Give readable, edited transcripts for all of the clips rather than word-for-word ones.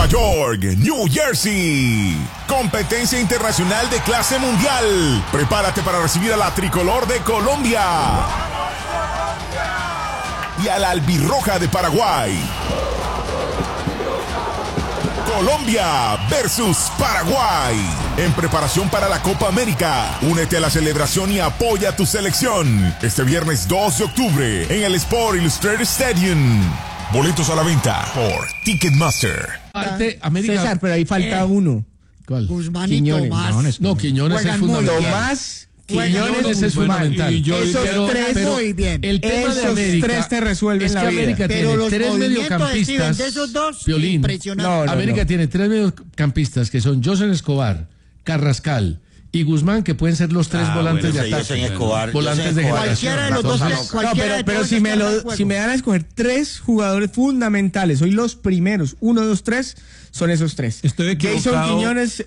York, New Jersey. Competencia internacional de clase mundial. Prepárate para recibir a la tricolor de Colombia y a la albirroja de Paraguay. Colombia versus Paraguay. En preparación para la Copa América. Únete a la celebración y apoya a tu selección. Este viernes 2 de octubre en el Sport Illustrated Stadium. Boletos a la venta por Ticketmaster. América. César, pero ahí falta uno. ¿Cuál? Guzmán y Quiñones. Tomás. No, Quiñones es fundamental. Tomás, Quiñones es fundamental. Esos tres, muy bien. El tema de esos América tres te resuelven es que la vida. América Pero tiene los tres movimientos mediocampistas. de esos dos, Piolín. impresionante. No. América tiene tres mediocampistas que son José Escobar, Carrascal y Guzmán, que pueden ser los tres volantes de ataque. José Escobar. Volantes de generación. Cualquiera de los dos. Entonces, Cualquiera de pero todos si me, están en juego. si me dan a escoger tres jugadores fundamentales, hoy los primeros, 1, 2, 3, son esos tres. Estoy equivocado. Jason Quiñones,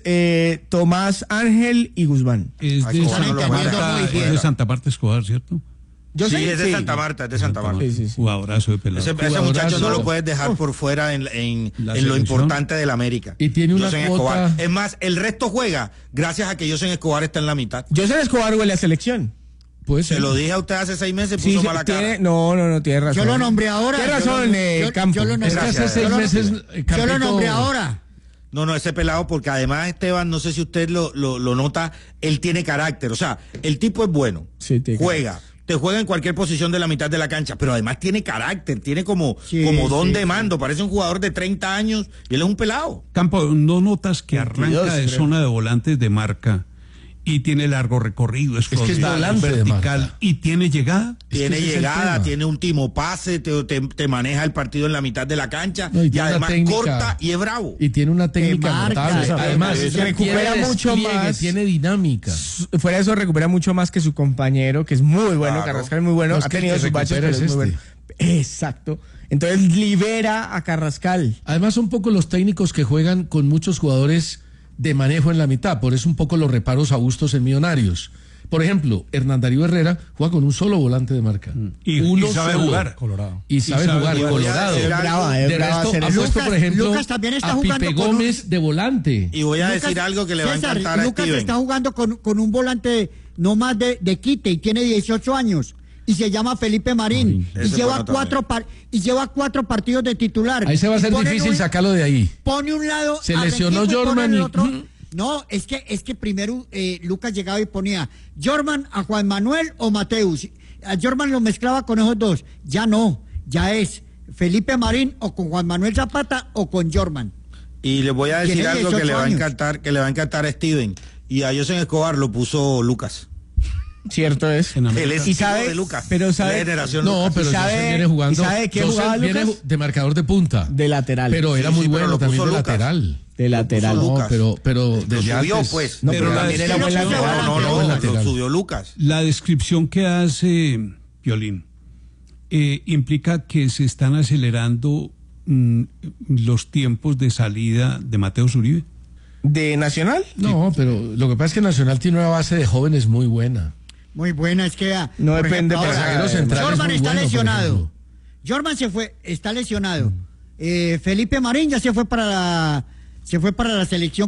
Tomás Ángel y Guzmán. Es de Están Santa entendiendo Marta, muy bien. es de Santa Marta Escobar, ¿cierto? Yo Sí, sé, es de Santa Marta, es de Santa Marta. Sí. Jugadorazo de pelado. Ese muchacho no lo puedes dejar por fuera en La lo selección. importante del América. Y tiene una José cuota- Escobar. Es más, el resto juega gracias a que José Escobar está en la mitad. José Escobar huele a selección. Puede Se ser. lo dije a usted hace 6 meses, Sí, puso sí, mala cara. no, tiene razón. Yo lo nombré ahora. Tiene razón, Campo. Yo lo nombré. Es que hace Gracias. 6 meses. Yo lo Campito- nombré ahora. No, ese pelado, porque además Esteban, no sé si usted lo nota, él tiene carácter. O sea, el tipo es bueno, Sí, tiene juega, te juega en cualquier posición de la mitad de la cancha, pero además tiene carácter, tiene como Sí, don sí, de mando, parece un jugador de 30 años y él es un pelado. Campo, ¿no notas que 22, arranca de creo. zona de volantes de marca y tiene largo recorrido, es que es frontal, volante de vertical marca. y tiene llegada? Tiene ese es el llegada, tema. tiene último pase, te maneja el partido en la mitad de la cancha No, y y tiene una además técnica. corta y es bravo. Y tiene una técnica marca, notable. se Además, recupera tiene mucho despliegue, más. tiene dinámica. Fuera de eso, recupera mucho más que su compañero, que es muy bueno. Claro. Carrascal es muy bueno. No, es ha que el tenido que sus baches, recupera pero es muy es bueno. Exacto. Entonces libera a Carrascal. Además, son poco los técnicos que juegan con muchos jugadores de manejo en la mitad. Por eso un poco los reparos a Bustos en Millonarios. Por ejemplo, Hernán Darío Herrera juega con un solo volante de marca. Y Uno sabe solo. jugar. Y sabe jugar, jugar. Colorado. Es brava, De es brava resto, hacer ha eso. puesto, por ejemplo, Lucas también está a jugando Pipe con un- Gómez de volante. Y voy a Lucas- decir algo que le va a César, encantar a Lucas Steven. está jugando con un volante no más de quite y tiene 18 años. Y se llama Felipe Marín. Y Ese lleva, bueno lleva 4 partidos de titular. Ahí se va a Y ser pone difícil un- sacarlo de ahí. Pone un lado. Se a lesionó Rengifo y pone Jorman el y- otro. No, es que primero Lucas llegaba y ponía Jorman a Juan Manuel o Mateus. A Jorman lo mezclaba con esos dos. Ya no, ya es Felipe Marín o con Juan Manuel Zapata o con Jorman. Y le voy a decir Tiene algo que 18 le va a años. encantar, que le va a encantar a Steven. Y a José Escobar lo puso Lucas. Cierto es. En Él es Y hijo sabe- de Lucas. pero sabe- La generación No, Lucas. pero ¿Y sabe- José viene jugando. y sabe de qué José jugaba viene Lucas? de marcador de punta. De lateral. Pero era Sí, muy sí, pero bueno lo también puso de Lucas. lateral. de lateral. puso No, Lucas. pero Lo desde subió, antes. pues. No, Pero pero la también era buen descripción- lateral. No, Era buen lo lateral. subió Lucas. La descripción que hace Piolín implica que se están acelerando los tiempos de salida de Mateo Uribe. ¿De Nacional? No, pero lo que pasa es que Nacional tiene una base de jóvenes muy buena. Muy buena, es que No por depende ejemplo, para ahora, zaguero central es Jorman muy está bueno, por lesionado. ejemplo. Jorman está lesionado. Felipe Marín ya se fue para la selección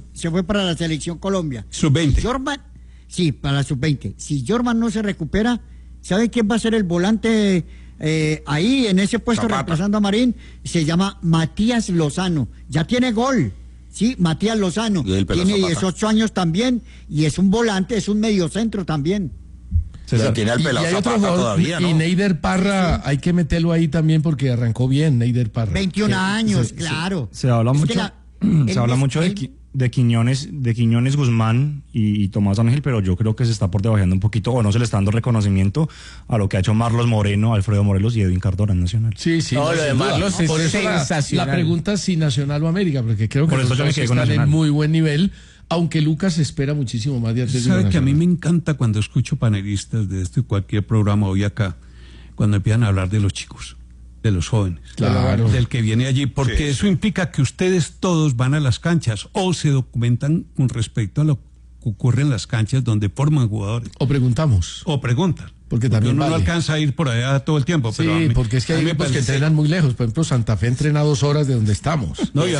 Colombia. Sub-20. Jorman, sí, para la sub-20. Si Jorman no se recupera, ¿sabe quién va a ser el volante ahí en ese puesto Zapata. reemplazando a Marín? Se llama Matías Lozano. Ya tiene gol. Sí, Matías Lozano. Y el Pelo Tiene Zapata. 18 años también y es un volante, es un mediocentro también. César, tiene al Y pelado hay otro Zapata jugador, todavía, ¿no? y Neider Parra, hay que meterlo ahí también porque arrancó bien Neider Parra. 21 años, se- claro. Se habla Es mucho, que se habla mucho de Quiñones, Guzmán y Tomás Ángel, pero yo creo que se está por debajeando un poquito, o no se le está dando reconocimiento a lo que ha hecho Marlos Moreno, Alfredo Morelos y Edwin Cardona en Nacional. Sí, sí. No, lo sin de duda. Marlos es Por eso sensacional. la pregunta es si Nacional o América, porque creo que Por los eso yo me dos quedé con están en Nacional. muy buen nivel, aunque Lucas espera muchísimo más de Atlético Sabe que a mí Nacional. me encanta cuando escucho panelistas de cualquier programa hoy acá, cuando empiezan a hablar de los chicos, de los jóvenes, Claro. del que viene allí, porque Sí, eso implica que ustedes todos van a las canchas o se documentan con respecto a lo que ocurre en las canchas donde forman jugadores O preguntamos. o preguntan. Porque también uno no vale. alcanza a ir por allá todo el tiempo. Sí, pero a mí- porque es que a hay mí me equipos que parece- entrenan muy lejos. Por ejemplo, Santa Fe entrena 2 horas de donde estamos. No, y